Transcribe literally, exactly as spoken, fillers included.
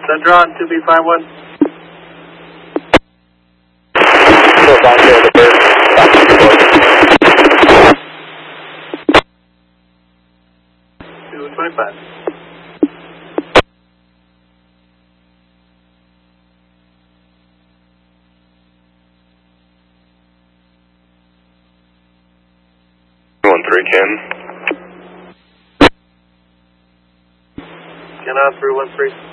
Centron, two B five one. Still back there, the bird. Back to the board. two twenty-five. One three Ken. Ken on three one three.